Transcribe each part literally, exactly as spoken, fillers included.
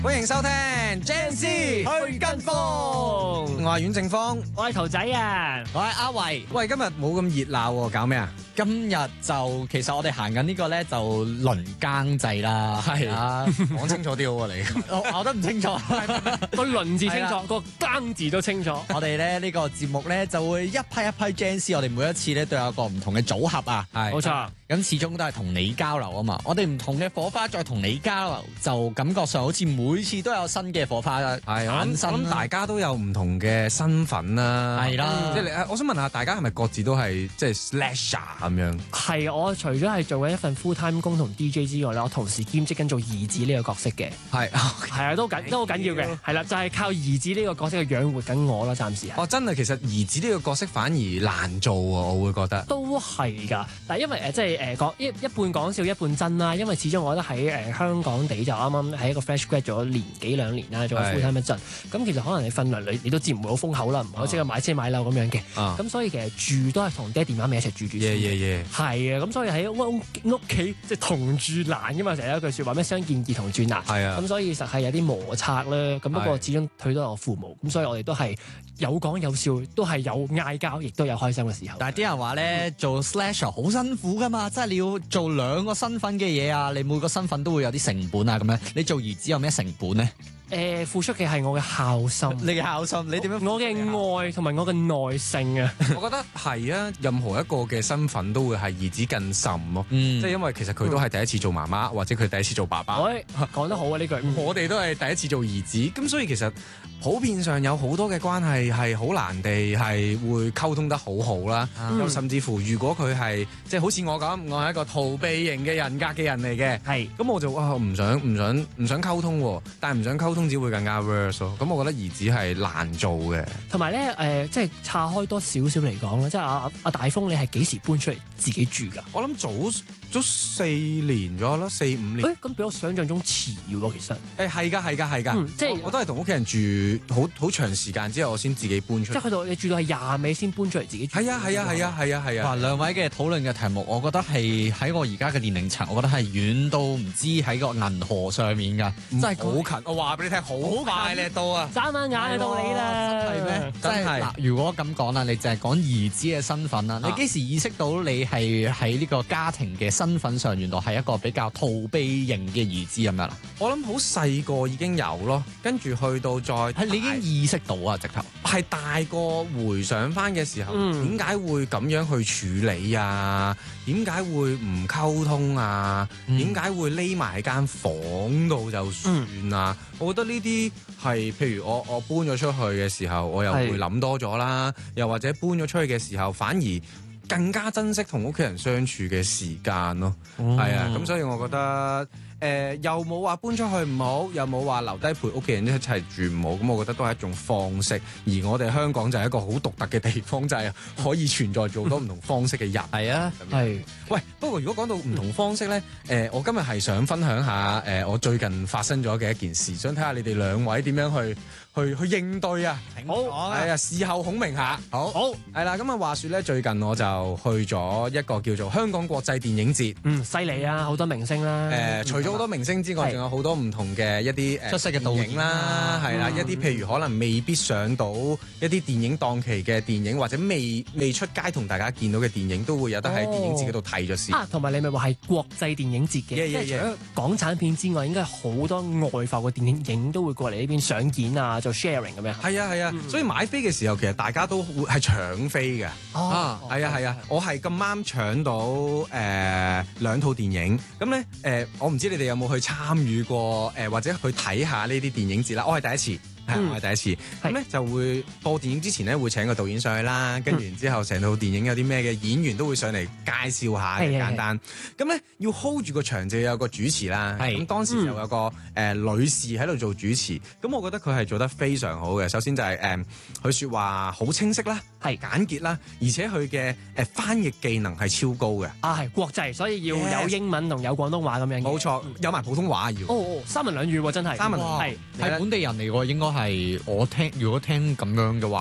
歡迎收聽 Gen Z 去跟風，我係阮正方， 我係桃仔啊， 我係阿維。 喂，今日冇咁熱鬧喎，搞咩啊？ 今日就其實我哋行緊呢個咧就輪更制啦， 係啊， 講清楚啲好啊你。 我我都唔清楚， 個輪字清係楚，個更字都清楚。 我哋咧呢個節目咧就會一批一批 Gen Z，我哋每一次咧都有個唔同嘅組合啊， 係冇錯。 咁始終都係同你交流啊嘛，我哋唔同嘅火花再同你交流，就感覺上好似每次都有新嘅火花啦。 係我諗我產生啦諗大家都有唔同嘅身份啦， 係啦即係你誒，我想問下大家係咪各自都係即係 slasher 咁樣？ 係我除咗係做緊一份 full time 工同 D J 之外咧，我同時兼職緊做兒子呢個角色嘅。 係係啊，都緊都好緊要嘅。係啦，就係靠兒子呢個角色去養活緊我啦，暫時係。 哦，真係其實兒子呢個角色反而難做喎，我會覺得。 都係㗎，但係因為誒、呃、即係誒講一一半講笑一半真啦，因為始終我覺得喺誒、呃、香港地就啱啱喺一個 fresh grad 做咗年幾兩年啦，做咗 full time 一陣，咁其實可能你份糧你你都知唔會好豐厚啦，唔可以即刻買車買樓咁樣嘅，咁、 啊、 所以其實住都係同爹哋媽咪一齊住住先耶耶耶！ 係啊，咁所以喺屋屋企即係同住難㗎嘛，成日有一句説話咩相見易同住難， 係啊， 咁所以實係有啲摩擦啦。咁不過始終佢都係我父母，咁所以我哋都係有講有笑，都係有嗌交，亦都有開心嘅時候。 但係啲人話咧做 slasher 好辛苦噶嘛，即係你要做兩個身份嘅嘢啊，你每個身份都會有啲成本啊咁樣。你做兒子有咩成本咧？ 誒、呃、付出嘅係我嘅孝心， 你嘅孝心，你點樣？ 我嘅愛同埋我嘅耐性啊！ 我覺得係啊，任何一個嘅身份都會係兒子更甚咯。 嗯即係因為其實佢都係第一次做媽媽，或者佢第一次做爸爸。 喂，講得好啊呢句。 我哋都係第一次做兒子，咁所以其實普遍上有好多嘅關係係好難地係會溝通得好好啦。又、 嗯、 甚至乎，如果佢係即係好似我咁，我係一個逃避型嘅人格嘅人嚟嘅， 係咁我就哇唔想唔想唔想溝通喎，但係唔想溝通只會更加 worse 咯。咁我覺得兒子係難做嘅。 同埋咧誒，即係岔開多少少嚟講啦，即係阿阿大風，你係幾時搬出嚟自己住㗎？ 我諗早早四年咗啦，四五年。 誒咁比我想象中遲喎，其實。 誒係㗎係㗎係㗎， 嗯即係我我都係同屋企人住好好長時間之後，我先自己搬出嚟。 即係去到你住到係廿尾先搬出嚟自己住。 係啊係啊係啊係啊係啊！ 哇，兩位嘅討論嘅題目，我覺得係喺我而家嘅年齡層，我覺得係遠到唔知喺個銀河上面㗎，真係好近。我話俾你聽，好快咧到啊！ 眨下眼就到你啦， 係咩？ 真係嗱，如果咁講啦，你淨係講兒子嘅身份啦，你幾時意識到你係喺呢個家庭嘅身份上，原來係一個比較逃避型嘅兒子咁樣啦？ 我諗好細個已經有咯，跟住去到再係你已經意識到啊，直頭係大個回想翻嘅時候， 嗯點解會咁樣去處理啊？點解會唔溝通啊？點解、嗯、會匿埋喺間房度就算啊？嗯、我覺得呢啲係譬如我我搬咗出去嘅時候，我又會諗多咗啦，是又或者搬咗出去嘅時候，反而更加珍惜同屋企人相處嘅時間咯。係、哦、啊，咁所以我覺得。誒、呃、又冇話搬出去唔好，又冇話留低陪屋企人一齊住唔好，咁我覺得都係一種方式。而我哋香港就係一個好獨特嘅地方，就係、是、可以存在做多唔同方式嘅人。 係啊， 係。 喂，不過如果講到唔同方式咧，誒、呃，我今日係想分享下誒、呃、我最近發生咗嘅一件事，想睇下你哋兩位點樣去去去應對啊。 好， 係啊，事後孔明下。好， 好， 係啦。咁啊，話說咧，最近我就去咗一個叫做香港國際電影節。 嗯，犀利啊，好多明星啦。 誒、呃，除咗好多明星之外，仲有好多唔同嘅一啲誒出色嘅導演啦，係啦，一啲譬如可能未必上到一啲電影檔期嘅電影，或者未未出街同大家見到嘅電影，都會有得喺電影節嗰度睇咗先。 啊，同埋你咪話係國際電影節嘅， yeah, yeah, 即係除咗港產片之外，應該好多外埠嘅電影影都會過嚟呢邊上演啊，做 sharing 咁樣。 係啊係啊，所以買飛嘅時候，其實大家都會係搶飛嘅。啊，係啊係啊，我係咁啱搶到誒兩套電影，咁咧誒，我唔知你哋有冇去參與過誒，或者去睇下呢啲電影節啦。我係第一次。係，我係第一次。咁咧就會播電影之前咧，會請個導演上去啦，跟住然之後成套電影有啲咩嘅演員都會上嚟介紹下嘅，簡單。咁咧要 hold 住個場就有個主持啦。咁當時就有個誒女士喺度做主持。咁我覺得佢係做得非常好嘅。首先就係誒佢説話好清晰啦，係簡潔啦，而且佢嘅誒翻譯技能係超高嘅。 啊，係國際，所以要有英文同有廣東話咁樣。 冇錯，有埋普通話要。 哦，三文兩語喎，真係。 三文兩語係係本地人嚟喎，應該係我聽。如果聽咁樣嘅話，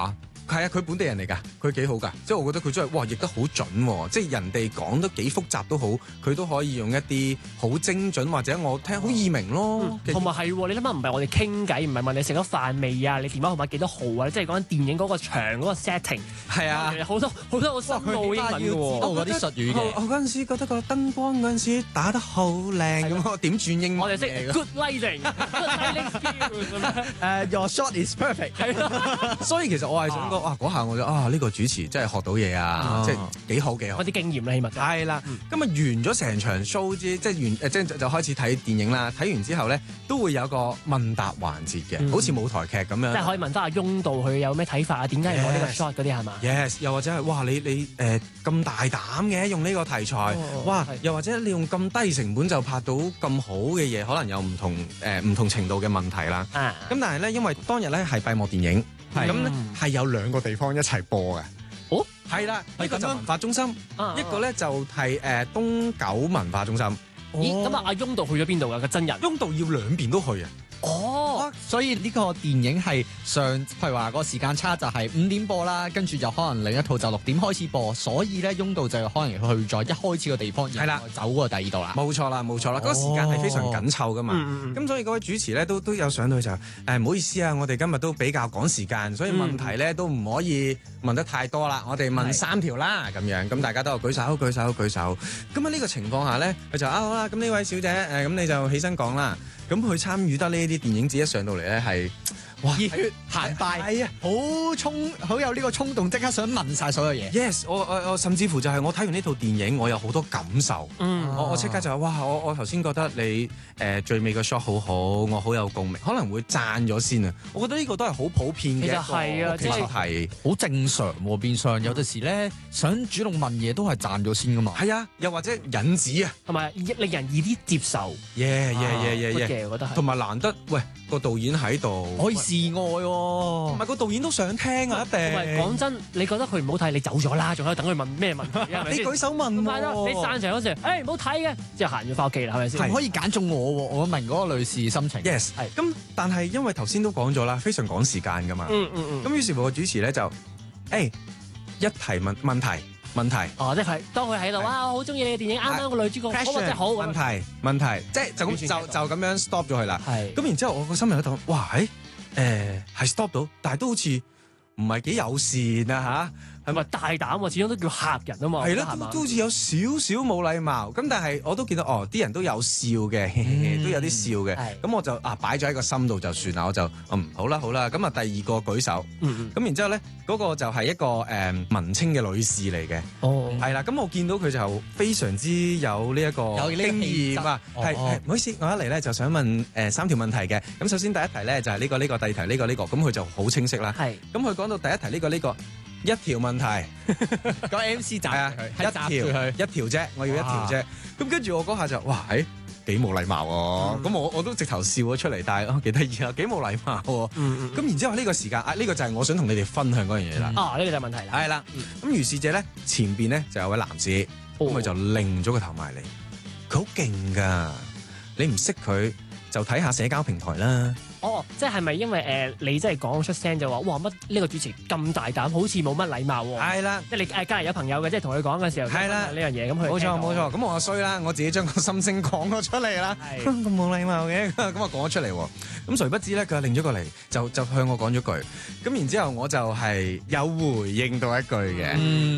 係啊，佢本地人嚟㗎，佢幾好㗎，即係我覺得佢真係哇譯得好準喎，即係人哋講得幾複雜都好，佢都可以用一啲好精準或者我聽好易明咯。 同埋係你諗下，唔係我哋傾偈，唔係問你食咗飯未啊？你電話號碼幾多號啊？即係講緊電影嗰個場嗰個 setting。 係啊， 好多好多好深奧英文嘅喎。 嗰啲術語嘅。 我嗰陣時覺得個燈光嗰陣時打得好靚咁，我點轉英文？ 我哋識 good lighting，good lighting skills 誒，your shot is perfect。 係咯， 所以其實我係想講啊，嗰下我就啊呢個主持真係學到嘢啊，即係幾好幾好。 嗰啲經驗啦，起碼係啦。今日完咗成場 show 之，即係完誒，即係就開始睇電影啦。睇完之後咧，都會有個問答環節嘅，好似舞台劇咁樣。 即係可以問翻阿翁導佢有咩睇法啊？點解要攞呢個 shot 嗰啲係嘛 ？Yes，又或者係哇，你你誒咁大膽嘅用呢個題材，哇！又或者你用咁低成本就拍到咁好嘅嘢，可能有唔同誒唔同程度嘅問題啦。咁但係咧，因為當日咧係閉幕電影，咁咧係有兩個地方一齊播嘅。 哦， 係啦，一個就文化中心，一個咧就係誒東九文化中心。 咦？咁啊，阿翁導去咗邊度啊？個真人？ 翁導要兩邊都去啊！ 哦，所以呢個電影係上，譬如話個時間差就係五點播啦，跟住就可能另一套就六點開始播，所以咧翁導就可能去咗一開始個地方， 係啦， 走過第二度啦。 冇錯啦，冇錯啦，嗰個時間係非常緊湊噶嘛。咁所以嗰位主持咧都都有上到去就誒唔好意思啊，我哋今日都比較趕時間，所以問題咧都唔可以問得太多啦。我哋問三條啦咁樣，咁大家都有舉手舉手舉手。咁喺呢個情況下咧，佢就啊好啦，咁呢位小姐誒咁你就起身講啦。咁佢參與得呢啲電影節一上到嚟咧，係哇熱血澎湃，係啊，好衝，好有呢個衝動，即刻想問晒所有嘢。 Yes，我我我甚至乎就係我睇完呢套電影，我有好多感受。嗯，我我即刻就話哇，我我頭先覺得你誒、呃、最尾個 shot 好好，我好有共鳴，可能會讚咗先啊。我覺得呢個都係好普遍嘅， 其實係啊， 其實係好正常喎。變相有陣時咧，想主動問嘢都係讚咗先噶嘛。 係啊，又或者引子啊， 同埋令人易啲接受。 耶耶耶耶耶， 我覺得係。 同埋難得，喂個導演喺度可以示愛喎， 同埋個導演都想聽啊，一定。 同埋講真，你覺得佢唔好睇，你走咗啦，仲喺度等佢問咩問題啊？ 你舉手問喎， 你散場嗰時，誒唔好睇嘅，之後行咗翻屋企啦，係咪先？ 唔可以揀中我喎，我明嗰個女士心情。 Yes，係。咁但係因為頭先都講咗啦，非常趕時間噶嘛。嗯嗯嗯。咁於是乎個主持咧就誒一提問問題。問題哦，即係當佢喺度，哇！我好中意你嘅電影，啱啱個女主角，嗰個真係好。 問題問題，即係就咁就就咁樣 stop 咗佢啦。 係。 咁然之後，我個心入喺度，哇！誒誒係 stop 到，但係都好似唔係幾友善啊嚇。 係咪大膽喎？始終都叫客人啊嘛。 係咯，都好似有少少冇禮貌。咁但係我都見到哦，啲人都有笑嘅，都有啲笑嘅。咁我就啊擺咗喺個心度就算啦。我就嗯好啦好啦。咁啊第二個舉手。咁然之後咧，嗰個就係一個誒文青嘅女士嚟嘅。哦。係啦。咁我見到佢就非常之有呢一個經驗啊。係係，唔好意思，我一嚟咧就想問誒三條問題嘅。咁首先第一題咧就係呢個呢個，第二題呢個呢個。咁佢就好清晰啦。係。咁佢講到第一題呢個呢個。一條問題， 個 M C 答啊，一條一條啫，我要一條啫。咁跟住我嗰下就，哇，誒幾冇禮貌喎。咁我我都直頭笑咗出嚟，但係幾得意啊，幾冇禮貌喎。咁然之後呢個時間啊，呢個就係我想同你哋分享嗰樣嘢啦。 啊，呢個就係問題啦。 係啦。咁如是者咧，前邊咧就有位男士，咁佢就擰咗個頭埋嚟，佢好勁㗎。你唔識佢就睇下社交平台啦。 哦，即係咪因為誒、呃、你真係講出聲就話，哇乜呢個主持咁大膽，好似冇乜禮貌喎？係啦，即係你誒隔離有朋友嘅，即係同佢講嘅時候，係啦呢樣嘢，咁佢冇錯冇錯，咁我衰啦，我自己將個心聲講咗出嚟啦，咁冇禮貌嘅，咁我講咗出嚟喎，咁誰不知咧，佢就擰咗過嚟，就就向我講咗句，咁然之後我就係有回應到一句嘅。嗯